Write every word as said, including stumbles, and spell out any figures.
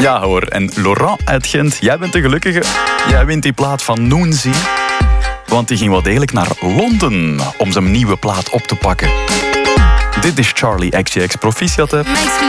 Ja hoor, en Laurent uit Gent, jij bent de gelukkige. Jij wint die plaat van Noenzi. Want die ging wel degelijk naar Londen om zijn nieuwe plaat op te pakken. Dit is Charlie X C X. Proficiat, hè.